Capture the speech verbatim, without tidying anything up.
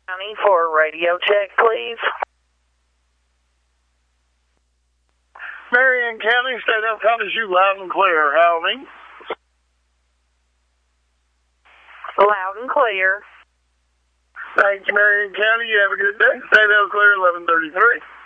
County for a radio check, please. Marion County, State of County, you loud and clear. Howdy. Loud and clear. Thanks, Marion County. You have a good day. State of clear, eleven thirty-three.